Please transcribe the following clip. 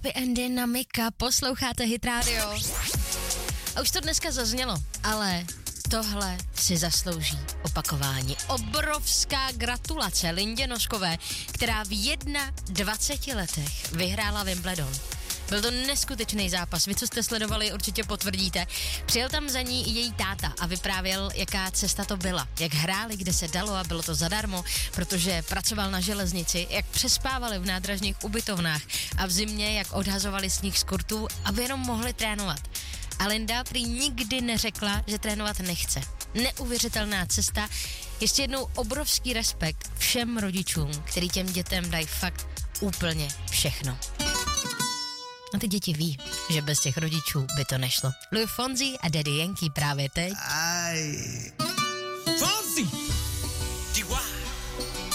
Happy and Dynamika, posloucháte Hit Radio. A už to dneska zaznělo, ale tohle si zaslouží opakování. Obrovská gratulace Lindě Noskové, která v 21 letech vyhrála Wimbledon. Byl to neskutečný zápas, vy, co jste sledovali, určitě potvrdíte. Přijel tam za ní i její táta a vyprávěl, jaká cesta to byla. Jak hráli, kde se dalo a bylo to zadarmo, protože pracoval na železnici, jak přespávali v nádražních ubytovnách a v zimě, jak odhazovali sníh z kurtů, aby jenom mohli trénovat. A Linda prý nikdy neřekla, že trénovat nechce. Neuvěřitelná cesta. Ještě jednou obrovský respekt všem rodičům, který těm dětem dají fakt úplně všechno. A ty děti ví, že bez těch rodičů by to nešlo. Luis Fonsi a Daddy Yankee právě teď.